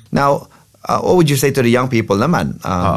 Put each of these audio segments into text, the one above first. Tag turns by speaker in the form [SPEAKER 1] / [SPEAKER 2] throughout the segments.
[SPEAKER 1] Now, what would you say to the young people naman?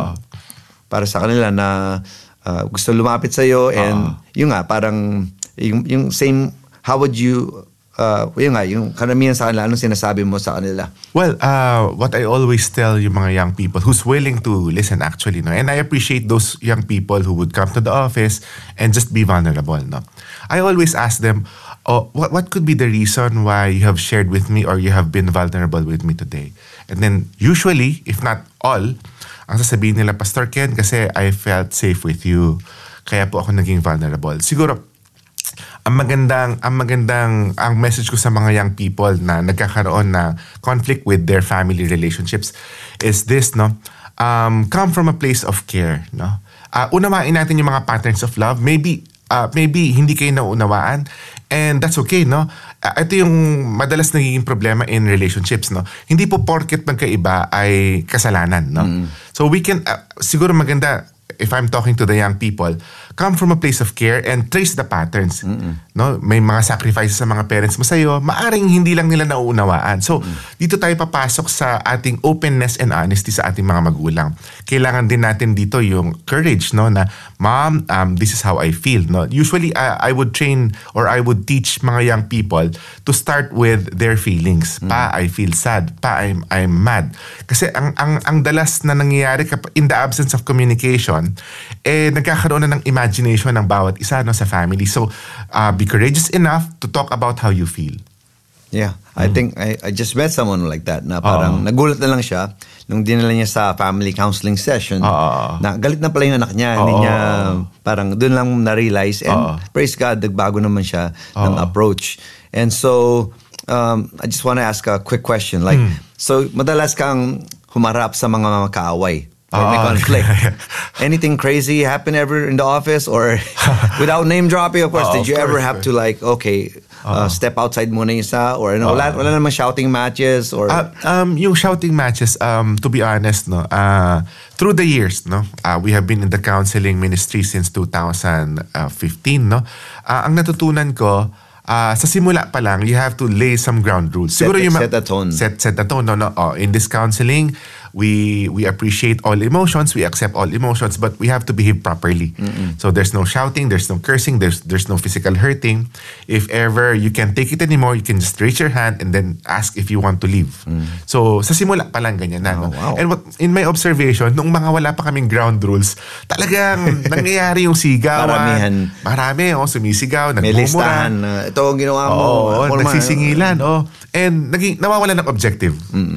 [SPEAKER 1] Para sa kanila na gusto lumapit sa'yo and yung nga, parang yung same, how would you, yung nga, yung karamihan sa kanila, anong sinasabi mo sa kanila?
[SPEAKER 2] Well, what I always tell yung mga young people who's willing to listen actually, no? And I appreciate those young people who would come to the office and just be vulnerable, no? I always ask them, what could be the reason why you have shared with me or you have been vulnerable with me today? And then usually, if not all, ang sasabihin nila, Pastor Ken, kasi I felt safe with you. Kaya po ako naging vulnerable. Siguro, ang message ko sa mga young people na nagkakaroon na conflict with their family relationships is this, no? Come from a place of care, no? Unawain natin yung mga patterns of love. Maybe hindi kayo naunawaan, and that's okay, no? Ito yung madalas nagiging problema in relationships, no? Hindi po porket magkaiba ay kasalanan, no? So we can, siguro maganda, if I'm talking to the young people, come from a place of care and trace the patterns. No? May mga sacrifices sa mga parents mo sa'yo, maaring hindi lang nila nauunawaan. So, dito tayo papasok sa ating openness and honesty sa ating mga magulang. Kailangan din natin dito yung courage, no? Na, Mom, this is how I feel. No? Usually, I would train or I would teach mga young people to start with their feelings. Pa, I feel sad. Pa, I'm mad. Kasi ang dalas na nangyayari in the absence of communication, nagkakaroon na ng imagination ng bawat isa, no, sa family. So, be courageous enough to talk about how you feel.
[SPEAKER 1] Yeah. I think I just met someone like that na parang nagulat na lang siya nung dinala niya sa family counseling session na galit na pala yung anak niya. Hindi niya parang doon lang na-realize and praise God, nagbago naman siya ng approach. And so, I just want to ask a quick question. Like, so madalas kang humarap sa mga kaaway. May conflict. Anything crazy happen ever in the office or without name dropping, of course, did you ever have to like, okay, step outside muna isa or ano, wala namang shouting matches or
[SPEAKER 2] yung shouting matches, to be honest, no, through the years, no, we have been in the counseling ministry since 2015, no. Ang natutunan ko, sa simula pa lang, you have to lay some ground rules.
[SPEAKER 1] Siguro set the tone.
[SPEAKER 2] Set the tone. No. In this counseling, we appreciate all emotions, we accept all emotions, but we have to behave properly. So there's no shouting, there's no cursing, there's no physical hurting. If ever you can't take it anymore, you can just raise your hand and then ask if you want to leave. So sa simula pa lang ganyan na. No?
[SPEAKER 1] Wow.
[SPEAKER 2] And in my observation, nung mga wala pa kaming ground rules, talagang nangyayari yung sigawan. Marami, sumisigaw, nagmumura.
[SPEAKER 1] May listahan na ito ang ginawa mo.
[SPEAKER 2] Nagsisingilan. And nawawalan ng objective.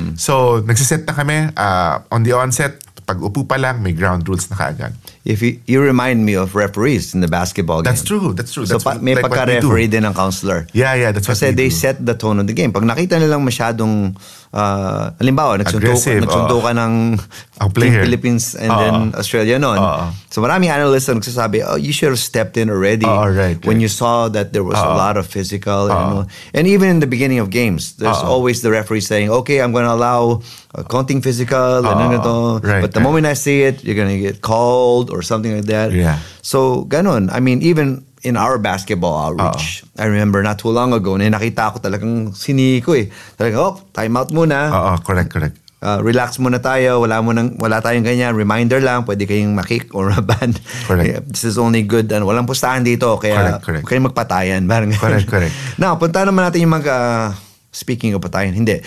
[SPEAKER 2] So nagsiset na kami. On the onset, pag upo pa lang, may ground rules na kaagad.
[SPEAKER 1] If you remind me of referees in the basketball game.
[SPEAKER 2] That's true.
[SPEAKER 1] So
[SPEAKER 2] That's
[SPEAKER 1] may
[SPEAKER 2] like
[SPEAKER 1] pagka-referee din ng counselor.
[SPEAKER 2] Yeah, that's
[SPEAKER 1] kasi
[SPEAKER 2] what
[SPEAKER 1] they
[SPEAKER 2] do.
[SPEAKER 1] set the tone of the game. Pag nakita nilang masyadong halimbawa, nagsundo ka ng Team Philippines and then Australia noon. So maraming analysts ang nagsasabi, you should have stepped in already when you saw that there was a lot of physical. And even in the beginning of games, there's always the referee saying, okay, I'm going to allow counting physical. But the moment I see it, you're going to get called or something like that.
[SPEAKER 2] Yeah.
[SPEAKER 1] So, ganon. I mean, even in our basketball outreach, I remember not too long ago, nakita ko talagang siniko eh. Talagang, time out muna.
[SPEAKER 2] Correct.
[SPEAKER 1] Relax muna tayo. Wala tayong ganyan. Reminder lang, pwede kayong makick or ban.
[SPEAKER 2] Correct.
[SPEAKER 1] This is only good. Walang pustahan dito, kaya
[SPEAKER 2] correct.
[SPEAKER 1] kayong magpatayan.
[SPEAKER 2] Correct.
[SPEAKER 1] Now, punta naman natin yung speaking of patayan, hindi.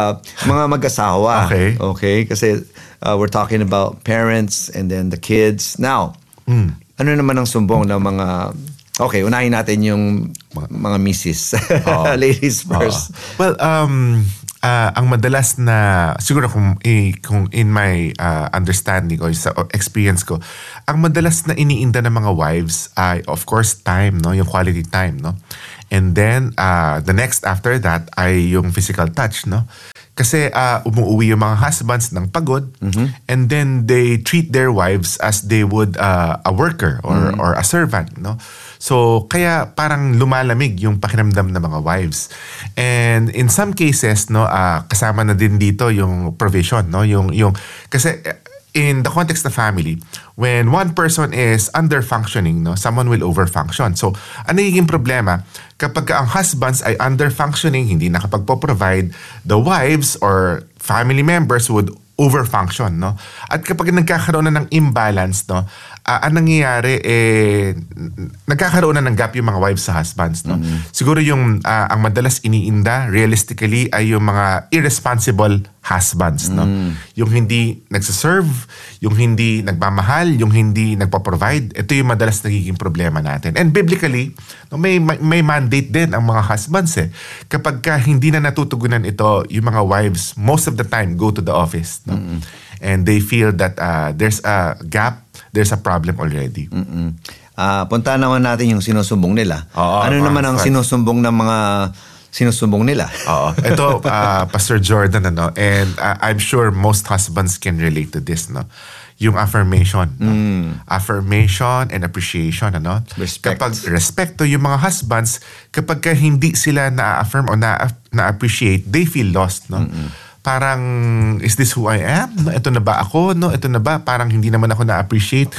[SPEAKER 1] Mga mag-asawa. Okay? Kasi we're talking about parents and then the kids. Now, ano naman ang sumbong ng mga... Okay, unahin natin yung mga misis. Ladies first.
[SPEAKER 2] Well, ang madalas na... Siguro kung in my understanding or sa experience ko, ang madalas na iniinda ng mga wives ay, of course, time, no? Yung quality time, no? And then, the next after that ay yung physical touch, no? Kasi umuwi yung mga husbands ng pagod and then they treat their wives as they would a worker or a servant, no? So, kaya parang lumalamig yung pakiramdam ng mga wives. And in some cases, no, kasama na din dito yung provision, no? Yung kasi in the context of family, when one person is under-functioning, no, someone will over-function. So, ano yung problema? Kapag ang husbands ay under-functioning, hindi nakapagpo-provide, the wives or family members would overfunction, no? At kapag nagkakaroon na ng imbalance, no, ang nangyayari, nagkakaroon na ng gap yung mga wives sa husbands, no? Siguro yung ang madalas iniinda realistically ay yung mga irresponsible husbands, no? Yung hindi nagsaserve, yung hindi nagmamahal, yung hindi nagpa-provide. Ito yung madalas nagiging problema natin. And biblically, no, may mandate din ang mga husbands, kapag hindi na natutugunan ito, yung mga wives most of the time go to the office, no? And they feel that there's a gap, there's a problem already.
[SPEAKER 1] Punta naman natin yung sinusumbong nila. Ano naman ang sinusumbong ng mga sinusumbong nila?
[SPEAKER 2] Ito, Pastor Jordan, ano, and I'm sure most husbands can relate to this, no? Yung affirmation. No? Affirmation and appreciation. Ano?
[SPEAKER 1] Respect.
[SPEAKER 2] Kapag respecto yung mga husbands, kapag hindi sila na-affirm o na-appreciate, they feel lost. No? Parang, is this who I am? No? Ito na ba ako? No? Ito na ba? Parang hindi naman ako na-appreciate.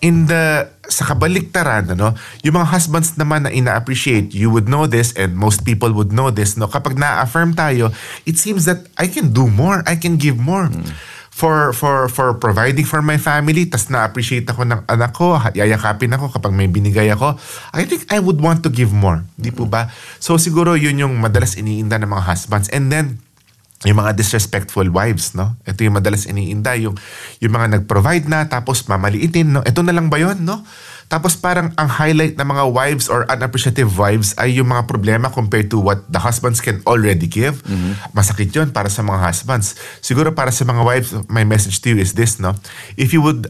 [SPEAKER 2] Sa kabaliktaran, ano, yung mga husbands naman na ina-appreciate, you would know this and most people would know this. No? Kapag na-affirm tayo, it seems that I can do more. I can give more. For providing for my family, tas na-appreciate ako ng anak ko, yayakapin ako kapag may binigay ako, I think I would want to give more. Di po ba? So siguro yun yung madalas iniinda ng mga husbands. And then, yung mga disrespectful wives, no? Ito yung madalas iniinda, yung mga nag-provide na, tapos mamaliitin, no? Ito na lang ba yun, no? Tapos parang ang highlight ng mga wives or unappreciative wives ay yung mga problema compared to what the husbands can already give. Masakit yun para sa mga husbands. Siguro para sa mga wives, my message to you is this, no? If you would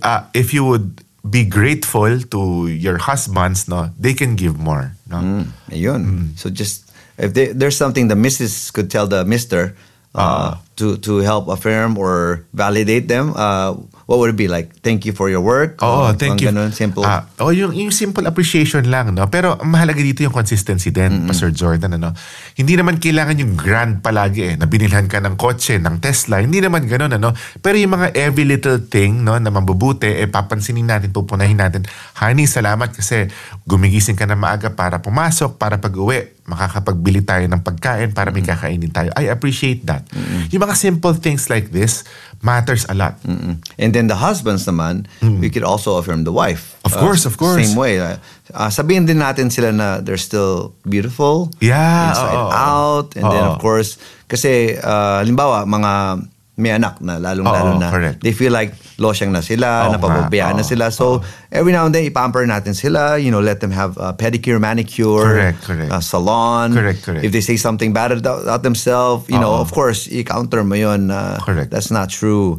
[SPEAKER 2] be grateful to your husbands, no, they can give more, no?
[SPEAKER 1] Ayun. So just, if there's something the missus could tell the mister, to help affirm or validate them, what would it be like? Thank you for your work?
[SPEAKER 2] Thank you.
[SPEAKER 1] Ganun, simple.
[SPEAKER 2] Yung simple appreciation lang, no? Pero ang mahalaga dito yung consistency din, Pastor Jordan, ano? Hindi naman kailangan yung grand palagi, na binilhan ka ng kotse, ng Tesla. Hindi naman ganun, ano? Pero yung mga every little thing, no, na mabubuti, papansinin natin, pupunahin natin. Honey, salamat kasi gumigising ka na maaga para pumasok, para pag-uwi, makakapagbili tayo ng pagkain para may kakainin tayo. I appreciate that. Yung mga simple things like this matters a lot.
[SPEAKER 1] And then the husbands naman, we could also affirm the wife.
[SPEAKER 2] Of course.
[SPEAKER 1] Same way. Sabihin din natin sila na they're still beautiful. Inside out. And then of course, kasi halimbawa, mga may anak na, lalong-lalo na.
[SPEAKER 2] Correct.
[SPEAKER 1] They feel like losyang na sila, napababayaan na sila. So, every now and then, ipamper natin sila, let them have pedicure, manicure,
[SPEAKER 2] correct.
[SPEAKER 1] Salon.
[SPEAKER 2] Correct.
[SPEAKER 1] If they say something bad about themselves, of course, i-counter mo yun.
[SPEAKER 2] Correct.
[SPEAKER 1] That's not true.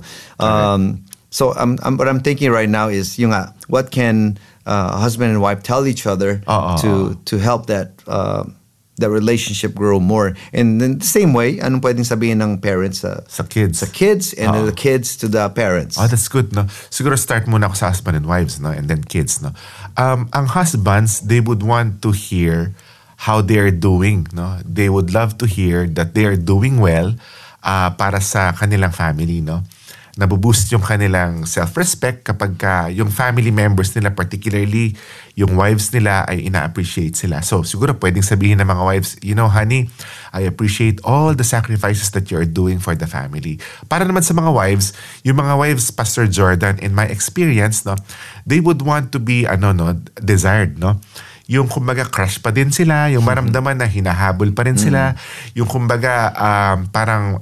[SPEAKER 1] So, what I'm thinking right now is, what can a husband and wife tell each other to help that the relationship grow more. And then the same way, anong pwedeng sabihin ng parents
[SPEAKER 2] sa kids?
[SPEAKER 1] Sa kids and then the kids to the parents.
[SPEAKER 2] That's good, no? Siguro start muna ako sa husband and wives, no? And then kids, no? Ang husbands, they would want to hear how they're doing, no? They would love to hear that they're doing well para sa kanilang family, no? Nabuboost yung kanilang self-respect kapag yung family members nila, particularly yung wives nila, ay ina-appreciate sila. So, siguro pwedeng sabihin ng mga wives, honey, I appreciate all the sacrifices that you're doing for the family. Para naman sa mga wives, yung mga wives, Pastor Jordan, in my experience, no, they would want to be, desired, no? Yung kumbaga crush pa din sila, yung maramdaman na hinahabol pa rin sila, yung kumbaga parang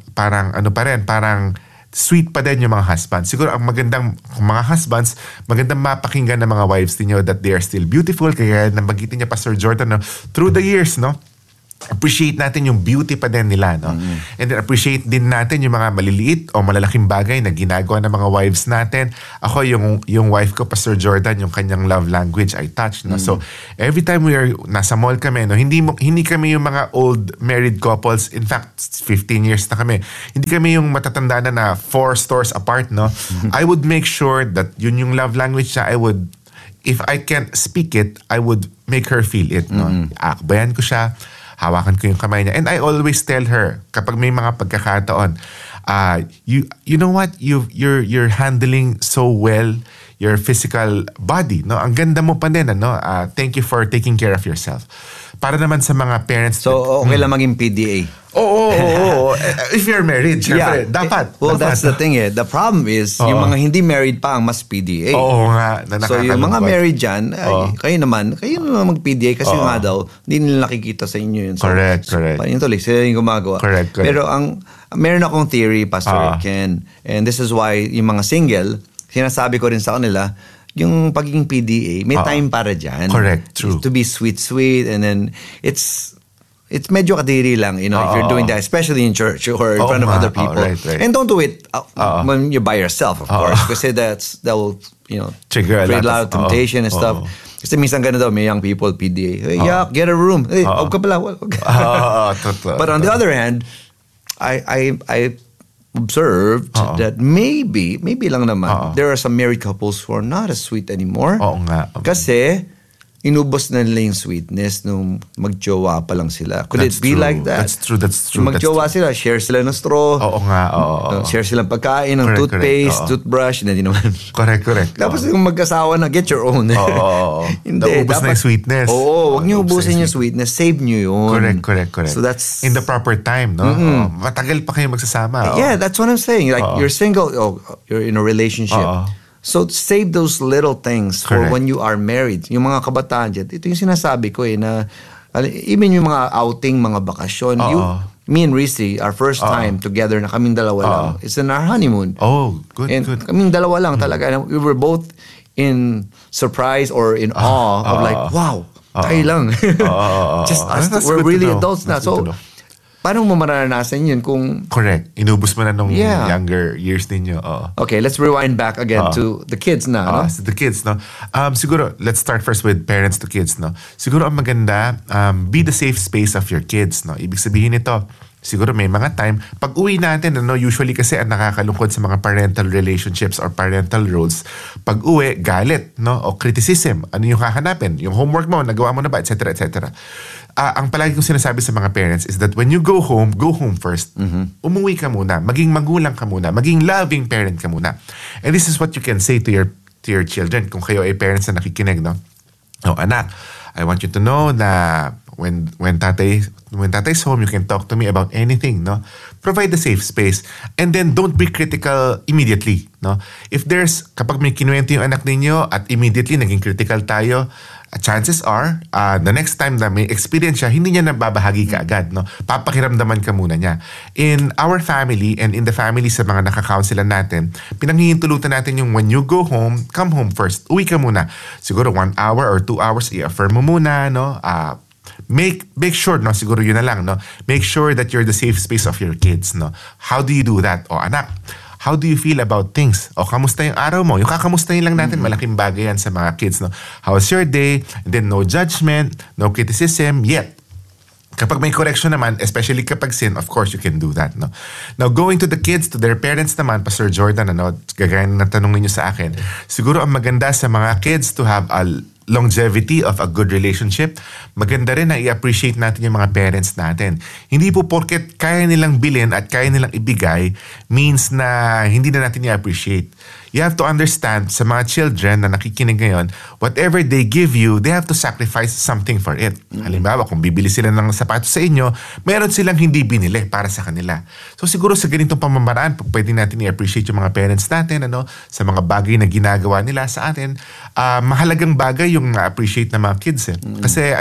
[SPEAKER 2] sweet pa din yung mga husbands. Siguro ang magandang mga husbands, magandang mapakinggan ng mga wives niyo that they are still beautiful. Kaya nabanggit niya Pastor Jordan, no? Through the years, no? Appreciate natin yung beauty pa din nila, no? And then appreciate din natin yung mga maliliit o malalaking bagay na ginagawa ng mga wives natin. Ako, yung wife ko, Pastor Jordan, yung kanyang love language ay touch, no? So, every time nasa mall kami, no? Hindi kami yung mga old married couples. In fact, 15 years na kami. Hindi kami yung matatanda na 4 stores apart, no? I would make sure that yun yung love language na if I can't speak it, I would make her feel it, no? Aakbayan ko siya, hawakan ko yung kamay niya. And I always tell her, kapag may mga pagkakataon, you know what? You're handling so well your physical body, no? Ang ganda mo pa din, ano? Thank you for taking care of yourself. para naman sa mga parents.
[SPEAKER 1] So, okay lang maging PDA.
[SPEAKER 2] Oo. If you're married, syempre, dapat.
[SPEAKER 1] Well, that's the thing The problem is, yung mga hindi married pa ang mas PDA.
[SPEAKER 2] Oo nga.
[SPEAKER 1] So, yung mga married dyan, kayo naman mag-PDA kasi nga daw, hindi nila nakikita sa inyo yun. So,
[SPEAKER 2] correct.
[SPEAKER 1] Yun tuloy, sila yung gumagawa.
[SPEAKER 2] Correct.
[SPEAKER 1] Pero meron akong theory, Pastor Ken, and this is why yung mga single, sinasabi ko rin sa kanila, yung pagiging PDA, may time para dyan.
[SPEAKER 2] Correct, true.
[SPEAKER 1] To be sweet, and then it's medyo kadiri lang, if you're doing that, especially in church or in front of other people.
[SPEAKER 2] Right.
[SPEAKER 1] And don't do it when you're by yourself, of course, kasi that will,
[SPEAKER 2] trigger
[SPEAKER 1] create a lot of temptation and stuff. Kasi minsan gano'n daw, may young people, PDA. Hey, get a room. Hey, huwag ka pala. But on the other hand, I observed that maybe lang naman, there are some married couples who are not as sweet anymore.
[SPEAKER 2] Oo nga.
[SPEAKER 1] Kasi, inubos na nila yung sweetness nung magjowa pa lang sila. Could it be like that?
[SPEAKER 2] That's true.
[SPEAKER 1] Magjowa sila, share sila ng straw.
[SPEAKER 2] Oo nga.
[SPEAKER 1] Share silang pagkain, ng toothpaste, toothbrush, hindi naman.
[SPEAKER 2] Correct.
[SPEAKER 1] Tapos yung mag-asawa na, get your own.
[SPEAKER 2] Hindi. Naubos na yung sweetness.
[SPEAKER 1] Huwag niyo ubusin yung sweetness. Save niyo yun.
[SPEAKER 2] Correct.
[SPEAKER 1] So that's...
[SPEAKER 2] in the proper time, no? Matagal pa kayo magsasama.
[SPEAKER 1] Yeah, that's what I'm saying. Like, you're single, you're in a relationship. So, save those little things for when you are married. Yung mga kabataan dyan, ito yung sinasabi ko na even yung mga outing, mga bakasyon, me and Rizzy, our first time together na kaming dalawa lang, it's in our honeymoon.
[SPEAKER 2] Good.
[SPEAKER 1] Kaming dalawa lang talaga. We were both in surprise or in awe of like, wow, tayo lang. Just us, we're really adults na. So, paano mo mararanasan yun kung...
[SPEAKER 2] Correct. Inubos mo na nung younger years ninyo.
[SPEAKER 1] Okay, let's rewind back again to the kids na. No?
[SPEAKER 2] So the kids, no? Siguro, let's start first with parents to kids, no? Siguro ang maganda, be the safe space of your kids, no? Ibig sabihin nito, siguro may mga time, pag uwi natin, usually kasi ang nakakalungkod sa mga parental relationships or parental roles, pag uwi, galit, no? O criticism. Ano yung hahanapin? Yung homework mo, nagawa mo na ba? Et cetera. Ang palagi kong sinasabi sa mga parents is that when you go home first. Umuwi ka muna, maging magulang ka muna, maging loving parent ka muna. And this is what you can say to your children kung kayo ay parents na nakikinig, no? Oh, anak, I want you to know na when tatay's home, you can talk to me about anything, no? Provide a safe space. And then don't be critical immediately, no? Kapag may kinuwento yung anak ninyo at immediately naging critical tayo, chances are, the next time na may experience siya, hindi niya nababahagi ka agad, no? Papakiramdaman ka muna niya. In our family and in the family sa mga nakakounsel natin, pinanghihintulutan natin yung when you go home, come home first. Uwi ka muna. Siguro 1 hour or 2 hours, i-affirm mo muna, no? Make sure, no? Siguro yun na lang, no? Make sure that you're the safe space of your kids, no? How do you do that? Anak, how do you feel about things? Kamusta yung araw mo? Yung kakamustahin lang natin, malaking bagay yan sa mga kids, no? How's your day? And then no judgment, no criticism, yet. Kapag may correction naman, especially kapag sin, of course, you can do that, no? Now, going to the kids, to their parents naman, Pastor Jordan, gagaya na tanong ninyo sa akin, siguro ang maganda sa mga kids to have a longevity of a good relationship, maganda rin na i-appreciate natin yung mga parents natin. Hindi po porket kaya nilang bilhin at kaya nilang ibigay means na hindi na natin i-appreciate. You have to understand sa mga children na nakikinig ngayon, whatever they give you, they have to sacrifice something for it. Halimbawa, kung bibili sila ng sapatos sa inyo, meron silang hindi binili para sa kanila. So siguro sa ganitong pamamaraan, pwede natin i-appreciate yung mga parents natin, sa mga bagay na ginagawa nila sa atin. Mahalagang bagay yung appreciate ng mga kids. Kasi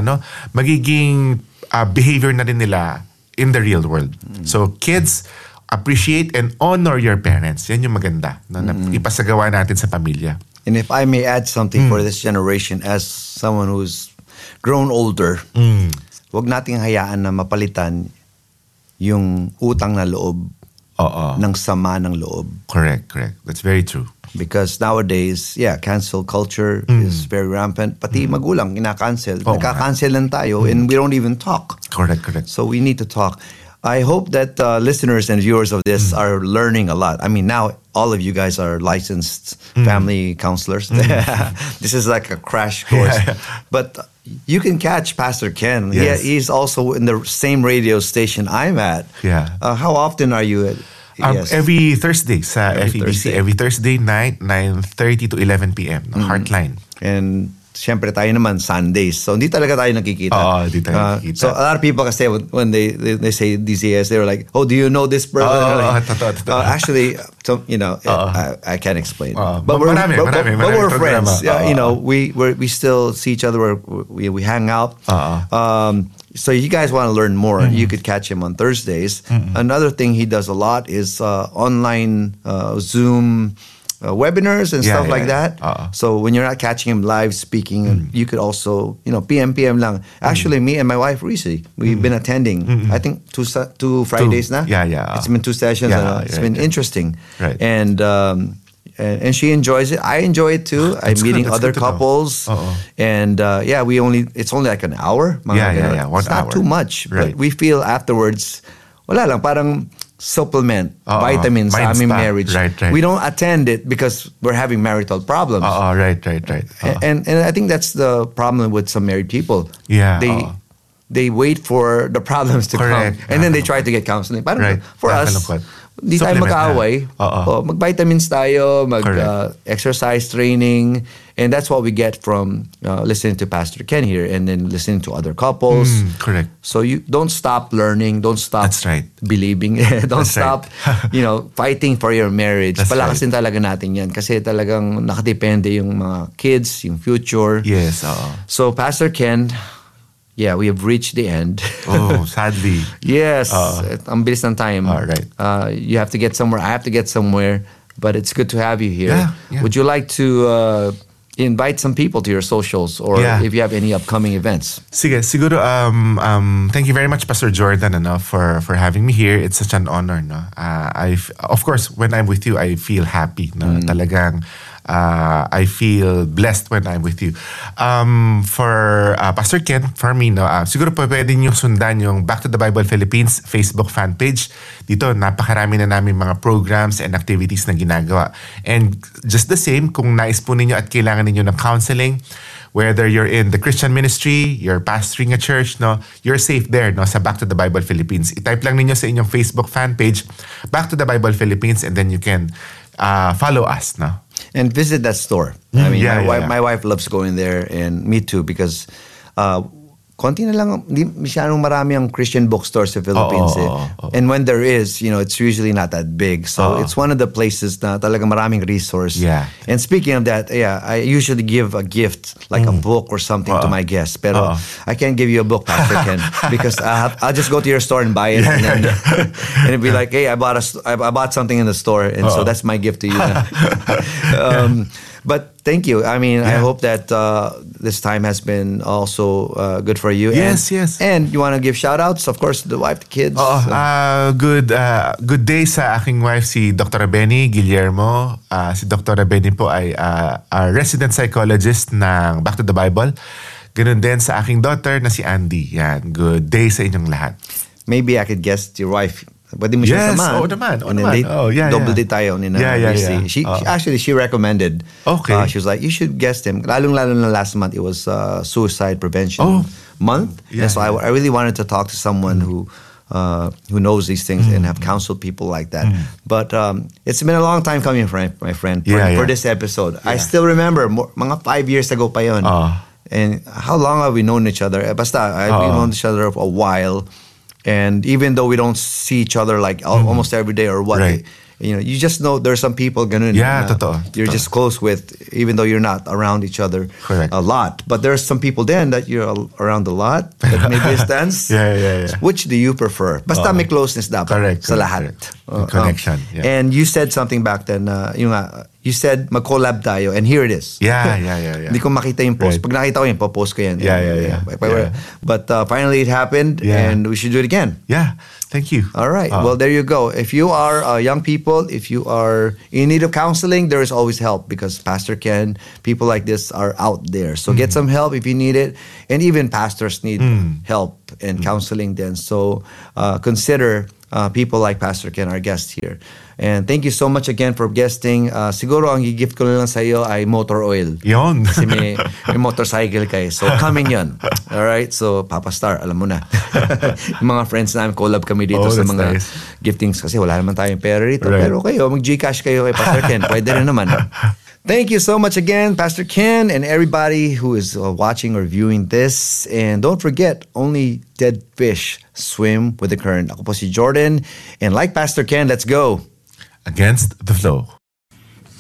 [SPEAKER 2] magiging behavior na rin nila in the real world. So kids, appreciate and honor your parents. Yan yung maganda na ipasagawa natin sa pamilya.
[SPEAKER 1] And if I may add something for this generation as someone who's grown older, wag nating hayaan na mapalitan yung utang na loob ng sama ng loob.
[SPEAKER 2] Correct. That's very true.
[SPEAKER 1] Because nowadays, cancel culture is very rampant. Pati magulang, kinakancel. Nagka-cancel lang tayo and we don't even talk.
[SPEAKER 2] Correct.
[SPEAKER 1] So we need to talk. I hope that listeners and viewers of this are learning a lot. I mean, now all of you guys are licensed family counselors. This is like a crash course. But you can catch Pastor Ken.
[SPEAKER 2] Yes.
[SPEAKER 1] He's also in the same radio station I'm at. How often are you at?
[SPEAKER 2] Every Thursday sa FEBC.
[SPEAKER 1] Thursday.
[SPEAKER 2] Every Thursday night, 9:30 to 11 p.m. Heartline.
[SPEAKER 1] And syempre tayo naman Sundays. So hindi talaga tayo nakikita.
[SPEAKER 2] Hindi tayo nakikita.
[SPEAKER 1] So a lot of people kasi when they say DCS, they're like, "Oh, do you know this person?" Actually, so, I can't explain. But we're friends. Yeah, we still see each other. We hang out. So you guys want to learn more, you could catch him on Thursdays. Another thing he does a lot is online Zoom webinars and stuff like that. So when you're not catching him live speaking, you could also, PM lang. Actually, me and my wife, Reese, we've been attending, I think, two Fridays now.
[SPEAKER 2] Yeah.
[SPEAKER 1] It's been 2 sessions. It's been interesting.
[SPEAKER 2] Right.
[SPEAKER 1] And she enjoys it. I enjoy it too. I'm meeting other couples. And it's only like an hour.
[SPEAKER 2] 1 hour.
[SPEAKER 1] It's not too much. But we feel afterwards, wala lang, parang supplement, vitamins sa aming marriage.
[SPEAKER 2] Right.
[SPEAKER 1] We don't attend it because we're having marital problems.
[SPEAKER 2] Right.
[SPEAKER 1] And I think that's the problem with some married people.
[SPEAKER 2] Yeah.
[SPEAKER 1] They wait for the problems to come. And then they try to get counseling. Parang for us, di tayo mag-aaway. Mag-vitamins tayo, exercise training. And that's what we get from listening to Pastor Ken here and then listening to other couples.
[SPEAKER 2] Correct.
[SPEAKER 1] So you don't stop learning, don't stop believing, don't stop fighting for your marriage. Palakasin talaga natin yan kasi talagang nakadepende yung mga kids, yung future.
[SPEAKER 2] Yes.
[SPEAKER 1] So Pastor Ken, we have reached the end.
[SPEAKER 2] Sadly.
[SPEAKER 1] Yes. Ang bilis ng time.
[SPEAKER 2] Right.
[SPEAKER 1] You have to get somewhere. I have to get somewhere. But it's good to have you here.
[SPEAKER 2] Yeah.
[SPEAKER 1] Would you like to invite some people to your socials or if you have any upcoming events?
[SPEAKER 2] Sige, siguro, thank you very much, Pastor Jordan, for having me here. It's such an honor. No? Of course, when I'm with you, I feel happy. No? Talagang, I feel blessed when I'm with you. For Pastor Ken, for me, siguro po pwede niyo sundan yung Back to the Bible Philippines Facebook fan page. Dito, napakarami na namin mga programs and activities na ginagawa. And just the same, kung nais po ninyo at kailangan ninyo ng counseling, whether you're in the Christian ministry, you're pastoring a church, you're safe there, sa Back to the Bible Philippines. I-type lang ninyo sa inyong Facebook fan page, Back to the Bible Philippines, and then you can follow us,
[SPEAKER 1] And visit that store. I mean, my wife loves going there, and me too, because konti na lang, hindi masyadong marami ang Christian bookstore sa Philippines. And when there is, it's usually not that big. So it's one of the places na talaga maraming resource.
[SPEAKER 2] Yeah.
[SPEAKER 1] And speaking of that, I usually give a gift, like a book or something to my guests. Pero I can't give you a book, Pastor Ken, because I'll just go to your store and buy it. And it'd be like, hey, I bought something in the store. And so that's my gift to you. But thank you. I mean, I hope that this time has been also good for you.
[SPEAKER 2] Yes.
[SPEAKER 1] And you want to give shout-outs, of course, to the wife, the kids.
[SPEAKER 2] Good day sa aking wife, si Dr. Benny Guillermo. Si Dr. Benny po ay a resident psychologist ng Back to the Bible. Ganun din sa aking daughter na si Andy. Yan, good day sa inyong lahat.
[SPEAKER 1] Maybe I could guess your wife. Pwede mo siya samahan.
[SPEAKER 2] Naman.
[SPEAKER 1] Double date tayo ni She recommended.
[SPEAKER 2] Okay.
[SPEAKER 1] She was like, you should guest him. Lalong-lalo na last month, it was Suicide Prevention Month. And so I really wanted to talk to someone who knows these things and have counseled people like that. But it's been a long time coming, my friend, for this episode. I still remember, mga 5 years ago pa yun. And how long have we known each other? Basta, we've known each other for a while. And even though we don't see each other like almost every day or what, you just know there's some people ganun. You're just close with, even though you're not around each other a lot. But there's some people then that you're around a lot, that may distance. Which do you prefer? Basta may closeness dapat sa lahat.
[SPEAKER 2] Connection.
[SPEAKER 1] And you said something back then, you said mag-collab tayo, and here it is. Hindi ko makita yung post. Pag nakita ko yun, post ko yan. But finally it happened, and we should do it again.
[SPEAKER 2] Thank you.
[SPEAKER 1] All right. Well, there you go. If you are young people, if you are in need of counseling, there is always help because Pastor Ken, people like this are out there. So get some help if you need it. And even pastors need help and counseling then. So consider people like Pastor Ken, our guest here. And thank you so much again for guesting. Siguro ang i-gift ko lang sa iyo ay motor oil.
[SPEAKER 2] Yon.
[SPEAKER 1] Kasi may motorcycle kayo. So coming yun. Alright? So Papa Star, alam mo na. Yung mga friends namin, collab kami dito sa mga giftings kasi wala naman tayong pera rito. Right. Pero kayo, mag-Gcash kayo kay Pastor Ken. Pwede rin naman. Thank you so much again, Pastor Ken, and everybody who is watching or viewing this. And don't forget, only dead fish swim with the current. Ako po si Jordan. And like Pastor Ken, let's go
[SPEAKER 2] against the flow.